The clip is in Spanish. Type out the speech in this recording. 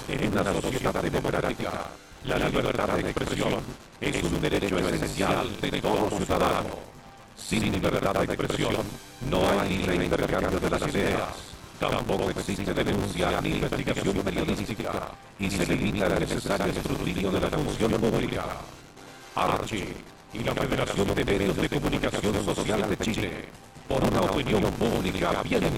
En una sociedad democrática, la libertad de expresión es un derecho esencial de todo ciudadano. Sin libertad de expresión, no hay libre intercambio de las ideas, tampoco existe denuncia ni investigación periodística, y se limita el necesario escrutinio de la función pública. Archie y la Federación de Medios de Comunicación Social de Chile, por una opinión pública bien